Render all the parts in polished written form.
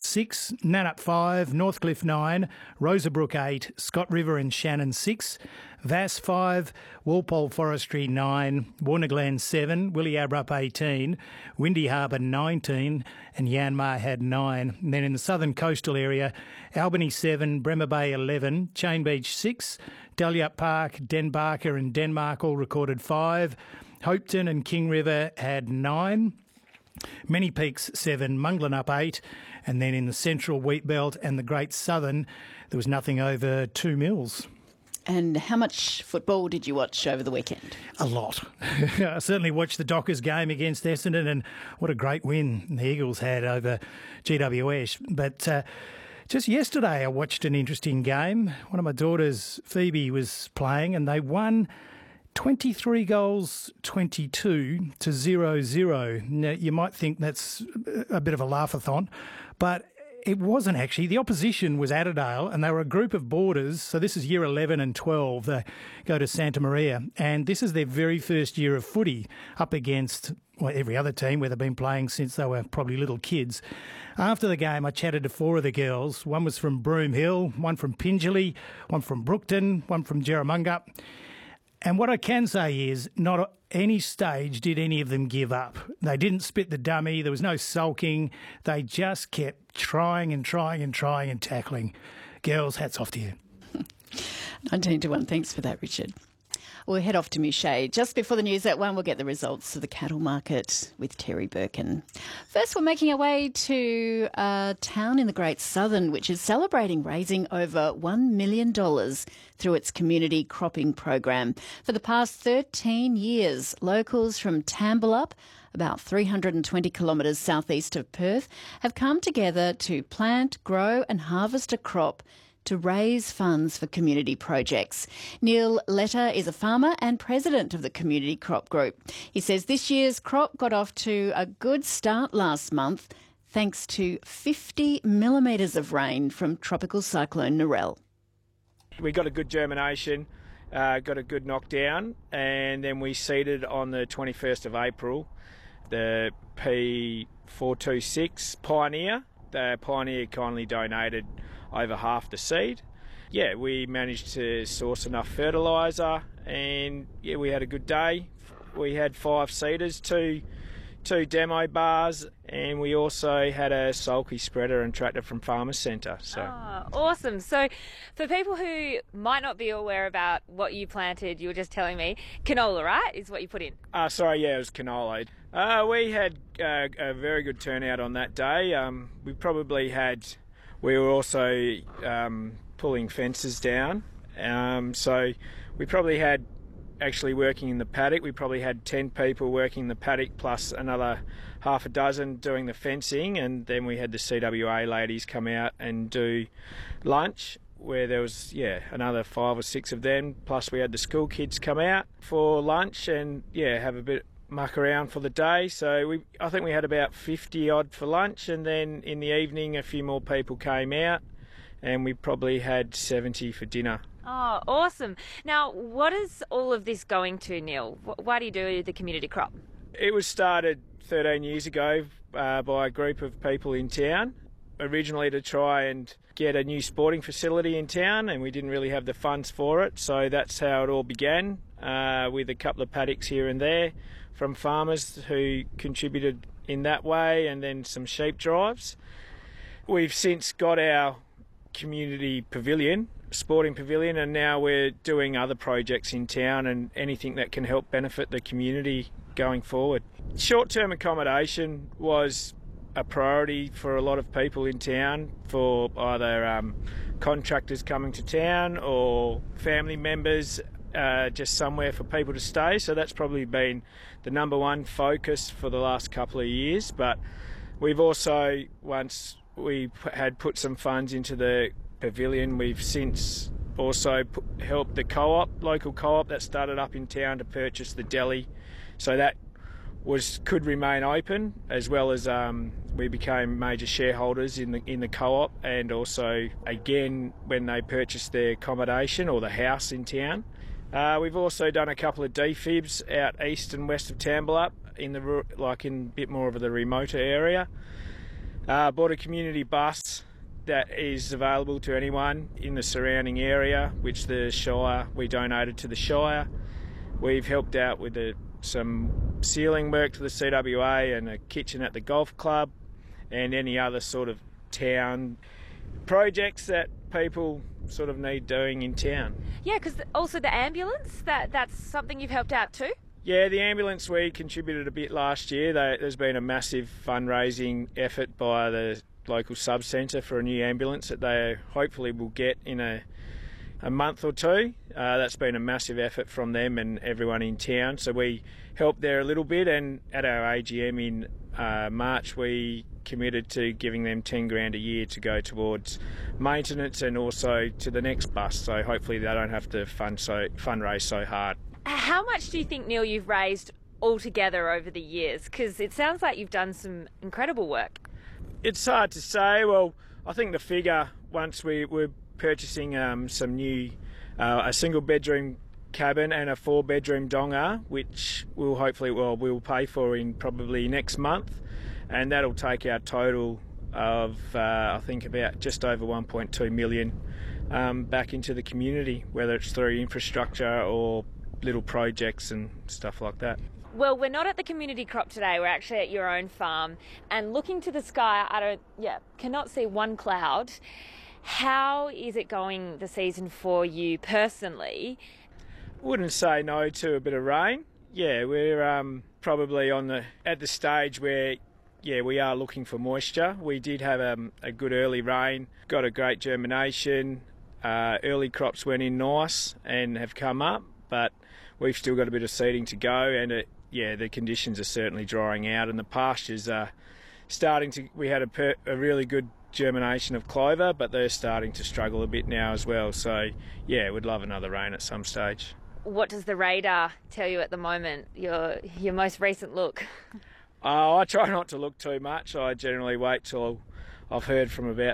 6, Nannup 5, Northcliffe 9, Rosabrook 8, Scott River and Shannon 6, Vass 5, Walpole Forestry 9, Warnaglen 7, Willie Abrup 18, Windy Harbour 19 and Yanmar had 9. And then in the southern coastal area, Albany 7, Bremer Bay 11, Chain Beach 6, Dalyup Park, Denbarker and Denmark all recorded 5, Hopeton and King River had 9, Many Peaks 7, Munglanup 8, and then in the central Wheatbelt and the Great Southern, there was nothing over 2 mils. And how much football did you watch over the weekend? A lot. I certainly watched the Dockers game against Essendon, and what a great win the Eagles had over GWS. But just yesterday I watched an interesting game. One of my daughters, Phoebe, was playing and they won 23 goals, 22 to 0-0. Now, you might think that's a bit of a laugh-a-thon, but it wasn't actually. The opposition was Adderdale, and they were a group of boarders. So this is year 11 and 12. They go to Santa Maria, and this is their very first year of footy up against every other team where they've been playing since they were probably little kids. After the game, I chatted to 4 of the girls. One was from Broome Hill, one from Pingelly, one from Brookton, one from Jerramunga. And what I can say is not at any stage did any of them give up. They didn't spit the dummy. There was no sulking. They just kept trying and tackling. Girls, hats off to you. 19-1. Thanks for that, Richard. We'll head off to Mouchet. Just before the news at 1, we'll get the results of the cattle market with Terry Birkin. First, we're making our way to a town in the Great Southern, which is celebrating raising over $1 million through its community cropping program. For the past 13 years, locals from Tambalup, about 320 kilometres southeast of Perth, have come together to plant, grow and harvest a crop to raise funds for community projects. Neil Letter is a farmer and president of the Community Crop Group. He says this year's crop got off to a good start last month thanks to 50 millimetres of rain from Tropical Cyclone Narelle. We got a good germination, got a good knockdown, and then we seeded on the 21st of April the P426 Pioneer. The Pioneer kindly donated over half the seed. Yeah, we managed to source enough fertiliser, and yeah, we had a good day. We had 5 seeders, two demo bars, and we also had a sulky spreader and tractor from Farmers Centre. So. Oh, awesome. So for people who might not be aware about what you planted, you were just telling me, canola, right, is what you put in? It was canola. We had a very good turnout on that day. We were also pulling fences down. So we probably had, actually working in the paddock, we probably had 10 people working in the paddock plus another half a dozen doing the fencing, and then we had the CWA ladies come out and do lunch, where there was another 5 or 6 of them, plus we had the school kids come out for lunch and have a bit muck around for the day. So I think we had about 50 odd for lunch, and then in the evening a few more people came out, and we probably had 70 for dinner. Oh, awesome. Now, what is all of this going to, Neil? Why do you do the community crop? It was started 13 years ago by a group of people in town, originally to try and get a new sporting facility in town, and we didn't really have the funds for it, so that's how it all began, with a couple of paddocks here and there from farmers who contributed in that way, and then some sheep drives. We've since got our community pavilion, sporting pavilion, and now we're doing other projects in town and anything that can help benefit the community going forward. Short-term accommodation was a priority for a lot of people in town, for either contractors coming to town or family members, just somewhere for people to stay. So that's probably been the number one focus for the last couple of years. But we've also, once we had put some funds into the pavilion, we've since also helped the local co-op that started up in town to purchase the deli, so that could remain open, as well as we became major shareholders in the co-op, and also again when they purchased their accommodation or the house in town. We've also done a couple of defibs out east and west of Tambalup in a bit more of the remoter area. Bought a community bus that is available to anyone in the surrounding area, which we donated to the Shire. We've helped out with some ceiling work to the CWA and a kitchen at the golf club and any other sort of town projects that people sort of need doing in town. Yeah, because also the ambulance, that's something you've helped out too? Yeah, the ambulance, we contributed a bit last year. There's been a massive fundraising effort by the local sub-centre for a new ambulance that they hopefully will get in a month or two. That's been a massive effort from them and everyone in town. So we helped there a little bit, and at our AGM in March we committed to giving them 10 grand a year to go towards maintenance and also to the next bus. So hopefully they don't have to fundraise so hard. How much do you think, Neil, you've raised altogether over the years? Because it sounds like you've done some incredible work. It's hard to say. Well, I think the figure, once we're purchasing some new, a single bedroom cabin and a 4-bedroom donga, which we'll pay for in probably next month, and that'll take our total of I think about just over 1.2 million back into the community, whether it's through infrastructure or little projects and stuff like that. Well, we're not at the community crop today. We're actually at your own farm, and looking to the sky, cannot see one cloud. How is it going the season for you personally? Wouldn't say no to a bit of rain. Yeah, we're probably at the stage where we are looking for moisture. We did have a good early rain, got a great germination. Early crops went in nice and have come up, but we've still got a bit of seeding to go, and the conditions are certainly drying out, and the pastures are starting to. We had a really good germination of clover, but they're starting to struggle a bit now as well. So we'd love another rain at some stage. What does the radar tell you at the moment? Your most recent look? I try not to look too much. I generally wait till I've heard from about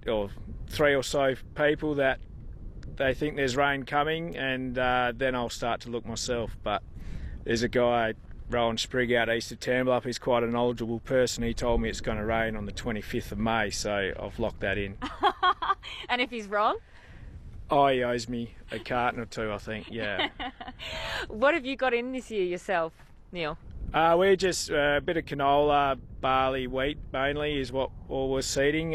3 or so people that they think there's rain coming, and then I'll start to look myself. But there's a guy, Rowan Sprigg, out east of Tamworth. He's quite a knowledgeable person. He told me it's going to rain on the 25th of May, so I've locked that in. And if he's wrong? Oh, he owes me a carton or two, I think, yeah. What have you got in this year yourself, Neil? We're just a bit of canola, barley, wheat mainly is what all we're seeding.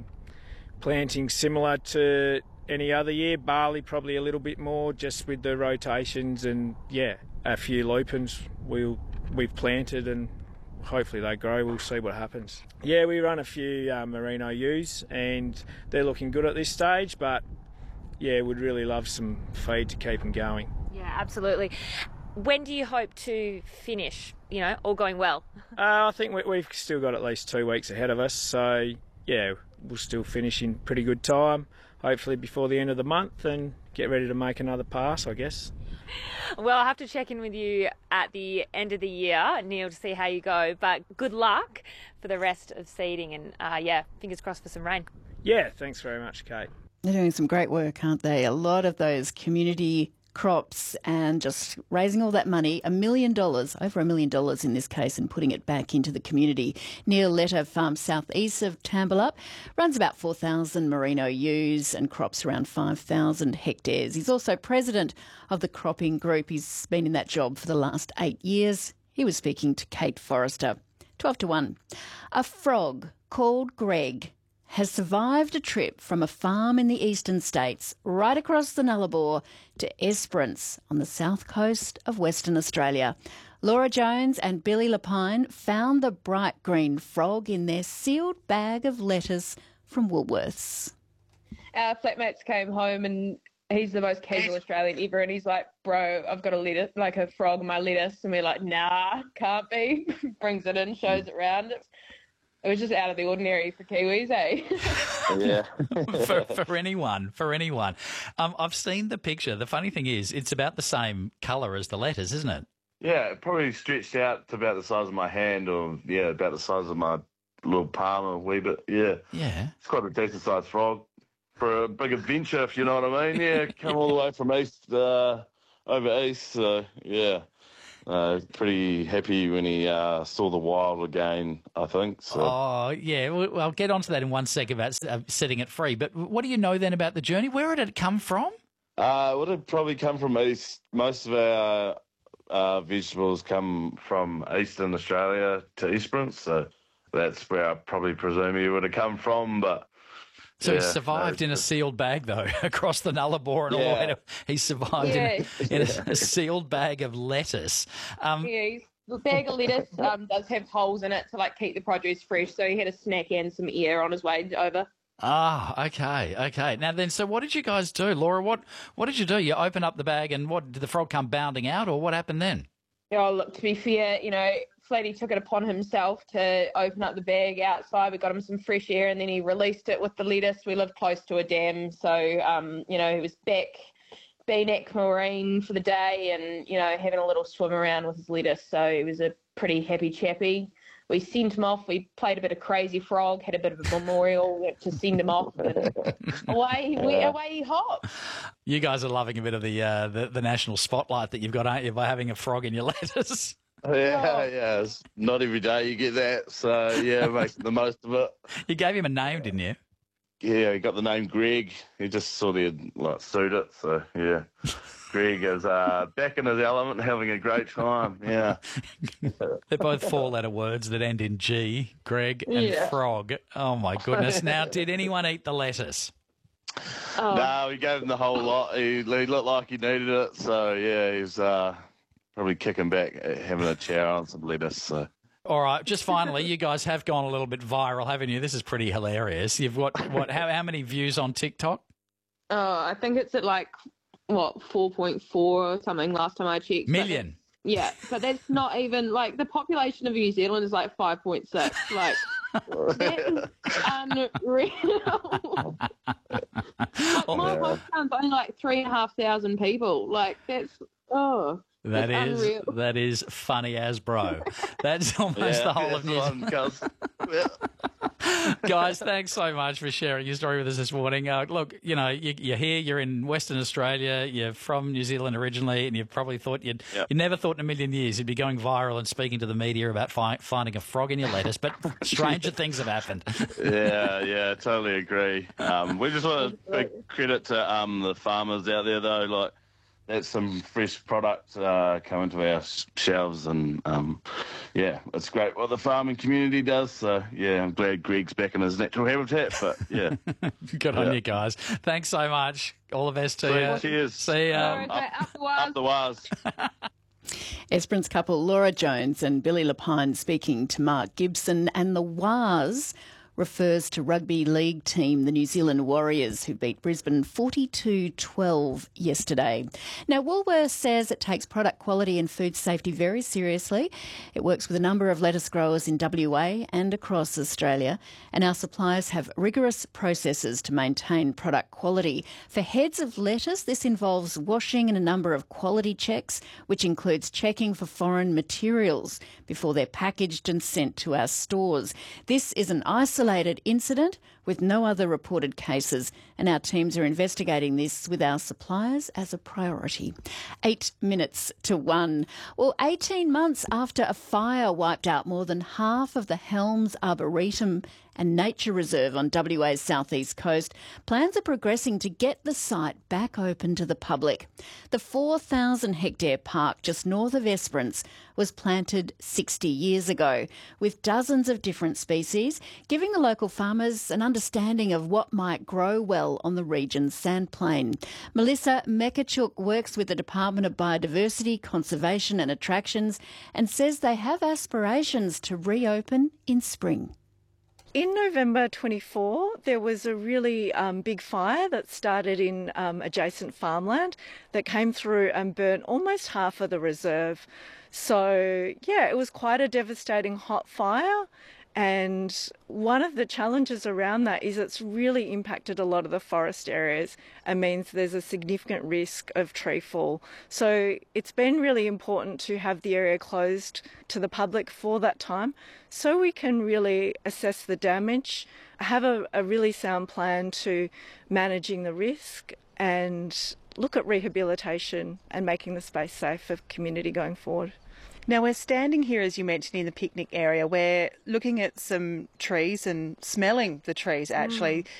Planting similar to any other year. Barley probably a little bit more, just with the rotations, and a few lupins we've planted, and hopefully they grow. We'll see what happens. Yeah, we run a few merino ewes, and they're looking good at this stage, but we'd really love some feed to keep them going. Yeah, absolutely. When do you hope to finish, all going well? I think we've still got at least 2 weeks ahead of us, so we'll still finish in pretty good time, hopefully before the end of the month, and get ready to make another pass, I guess. Well, I'll have to check in with you at the end of the year, Neil, to see how you go, but good luck for the rest of seeding, and fingers crossed for some rain. Yeah, thanks very much, Kate. They're doing some great work, aren't they? A lot of those community crops and just raising all that money, $1 million, over $1 million in this case, and putting it back into the community. Neil Letter Farm southeast of Tambalup runs about 4,000 merino ewes and crops around 5,000 hectares. He's also president of the cropping group. He's been in that job for the last 8 years. He was speaking to Kate Forrester. 12-1. A frog called Greg has survived a trip from a farm in the eastern states right across the Nullarbor to Esperance on the south coast of Western Australia. Laura Jones and Billy Lapine found the bright green frog in their sealed bag of lettuce from Woolworths. Our flatmates came home and he's the most casual Australian ever, and he's like, bro, I've got a lettuce, like a frog in my lettuce. And we're like, nah, can't be. Brings it in, shows it round. It was just out of the ordinary for Kiwis, eh? Yeah. for anyone. I've seen the picture. The funny thing is, it's about the same colour as the lettuce, isn't it? Yeah, it probably stretched out to about the size of my hand, or, about the size of my little palm a wee bit, yeah. It's quite a decent-sized frog for a big adventure, if you know what I mean. Yeah, come all the way from east, over east, so, yeah. Pretty happy when he saw the wild again, I think. So. Oh, yeah. Well, I'll get onto that in 1 second about setting it free. But what do you know then about the journey? Where did it come from? It would have probably come from east. Most of our vegetables come from Eastern Australia to Esperance, so that's where I probably presume he would have come from. But so he survived in a sealed bag, though, across the Nullarbor and all the way to... He survived in a sealed bag of lettuce. The bag of lettuce does have holes in it to keep the produce fresh, so he had a snack and some air on his way over. Ah, okay. Now then, so what did you guys do? Laura, what did you do? You open up the bag and what, did the frog come bounding out, or what happened then? Oh, look, to be fair, Flatty took it upon himself to open up the bag outside. We got him some fresh air and then he released it with the lettuce. We live close to a dam, so, he was back being at Marine for the day and, having a little swim around with his lettuce. So he was a pretty happy chappy. We sent him off. We played a bit of Crazy Frog, had a bit of a memorial to send him off, and away he hopped. You guys are loving a bit of the national spotlight that you've got, aren't you, by having a frog in your lettuce? Yeah. It's not every day you get that, so yeah, making the most of it. You gave him a name, didn't you? Yeah, he got the name Greg. He just sort of suit it, so yeah. Greg is back in his element, having a great time, yeah. They're both four-letter words that end in G, Greg and frog. Oh, my goodness. Now, did anyone eat the lettuce? Oh. No, we gave him the whole lot. He looked like he needed it, so, yeah, he's probably kicking back, having a chow on some lettuce, so. All right, just finally, you guys have gone a little bit viral, haven't you? This is pretty hilarious. You've got, how many views on TikTok? Oh, I think it's at 4.4 or something last time I checked. Million. But that's not even, the population of New Zealand is 5.6. That is unreal. My hometown's only 3,500 people. That is funny as bro. That's almost the whole of New Zealand. Guys, thanks so much for sharing your story with us this morning. Look, you're here, you're in Western Australia, you're from New Zealand originally, and you probably thought you never thought in a million years you'd be going viral and speaking to the media about finding a frog in your lettuce, but stranger things have happened. Yeah, totally agree. We just want a big credit to the farmers out there, though, that's some fresh product coming to our shelves, and it's great what the farming community does. So I'm glad Greg's back in his natural habitat. But good on you guys. Thanks so much. All the best to you. Cheers. See ya. Up the wires. Esperance couple Laura Jones and Billy Lapine speaking to Mark Gibson, and the Waz refers to rugby league team, the New Zealand Warriors, who beat Brisbane 42-12 yesterday. Now, Woolworths says it takes product quality and food safety very seriously. It works with a number of lettuce growers in WA and across Australia, and our suppliers have rigorous processes to maintain product quality. For heads of lettuce, this involves washing and a number of quality checks, which includes checking for foreign materials before they're packaged and sent to our stores. This is an isolated incident with no other reported cases, and our teams are investigating this with our suppliers as a priority. 8 minutes to 1. Well, 18 months after a fire wiped out more than half of the Helms Arboretum and Nature Reserve on WA's southeast coast, plans are progressing to get the site back open to the public. The 4,000-hectare park just north of Esperance was planted 60 years ago, with dozens of different species, giving the local farmers an understanding of what might grow well on the region's sandplain. Melissa Mekachuk works with the Department of Biodiversity, Conservation and Attractions and says they have aspirations to reopen in spring. In November 24, there was a really big fire that started in adjacent farmland that came through and burnt almost half of the reserve. So, it was quite a devastating hot fire. And one of the challenges around that is it's really impacted a lot of the forest areas and means there's a significant risk of tree fall. So it's been really important to have the area closed to the public for that time so we can really assess the damage, have a really sound plan to managing the risk and look at rehabilitation and making the space safe for community going forward. Now we're standing here, as you mentioned, in the picnic area. We're looking at some trees and smelling the trees, actually.